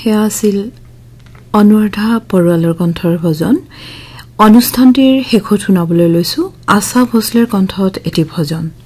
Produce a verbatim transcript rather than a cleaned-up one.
হেয়া আছিল অনুৰাধা পৰুৱালৰ কণ্ঠৰ ভজন অনুষ্ঠানটিৰ শেষত শুনাবলৈ লৈছো আশা ভোসলেৰ কণ্ঠত এটি ভজন